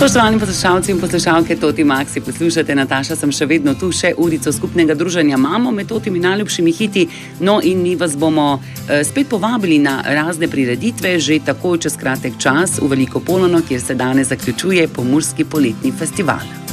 Spoštovani poslušalci in poslušalke Toti Maxi, poslušate Nataša, sem še vedno tu, še urico skupnega druženja imamo med Totimi najljubšimi hiti, no in mi vas bomo spet povabili na razne prireditve, že takoj čez kratek čas v Veliko Polno, kjer se danes zaključuje Pomurski poletni festival.